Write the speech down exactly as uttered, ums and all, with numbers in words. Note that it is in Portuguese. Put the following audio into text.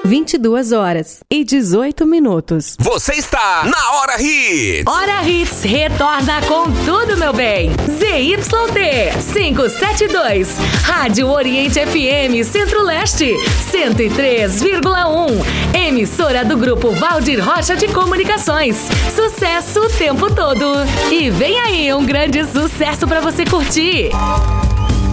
vinte e duas horas e dezoito minutos. Você está na Hora Hits. Hora Hits retorna com tudo, meu bem. Z Y T quinhentos e setenta e dois, Rádio Oriente F M Centro-Leste, cento e três vírgula um. Emissora do Grupo Valdir Rocha de Comunicações. Sucesso o tempo todo. E vem aí um grande sucesso para você curtir.